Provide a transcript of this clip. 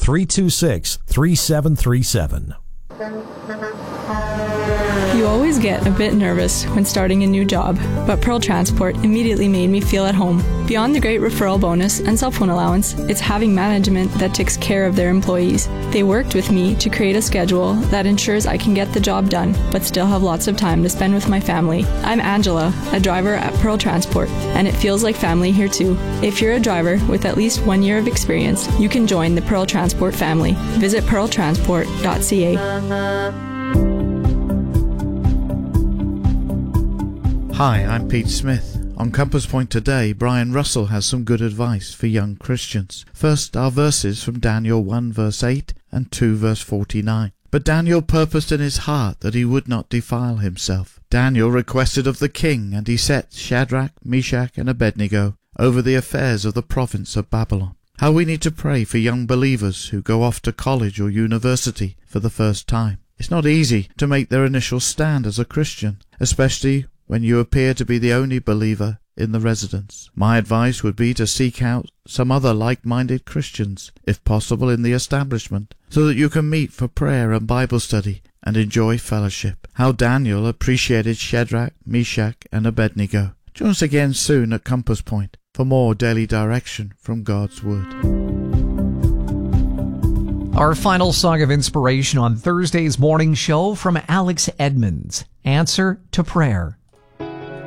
326-3737. You always get a bit nervous when starting a new job, but Pearl Transport immediately made me feel at home. Beyond the great referral bonus and cell phone allowance, it's having management that takes care of their employees. They worked with me to create a schedule that ensures I can get the job done, but still have lots of time to spend with my family. I'm Angela, a driver at Pearl Transport, and it feels like family here too. If you're a driver with at least 1 year of experience, you can join the Pearl Transport family. Visit pearltransport.ca. Hi, I'm Pete Smith. On Compass Point today, Brian Russell has some good advice for young Christians. First, our verses from Daniel 1 verse 8 and 2 verse 49. But Daniel purposed in his heart that he would not defile himself. Daniel requested of the king, and he set Shadrach, Meshach, and Abednego over the affairs of the province of Babylon. How we need to pray for young believers who go off to college or university for the first time. It's not easy to make their initial stand as a Christian, especially when you appear to be the only believer in the residence. My advice would be to seek out some other like-minded Christians, if possible in the establishment, so that you can meet for prayer and Bible study and enjoy fellowship. How Daniel appreciated Shadrach, Meshach, and Abednego. Join us again soon at Compass Point for more daily direction from God's Word. Our final song of inspiration on Thursday's morning show from Alex Edmonds, Answer to Prayer.